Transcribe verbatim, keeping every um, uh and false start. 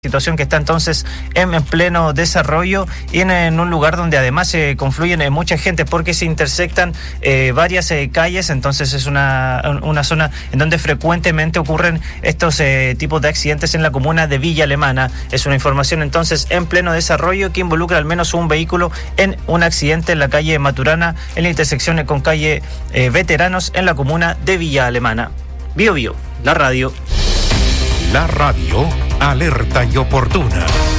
situación que está entonces en, en pleno desarrollo y en, en un lugar donde además se eh, confluyen eh, mucha gente porque se intersectan eh, varias eh, calles, entonces es una, una zona en donde frecuentemente ocurren estos eh, tipos de accidentes en la comuna de Villa Alemana. Es una información entonces en pleno desarrollo que involucra al menos un vehículo en un accidente en la calle Maturana, en la intersección con calle eh, Veteranos en la comuna de Villa Alemana. Bio Bio, la radio. La radio, alerta y oportuna.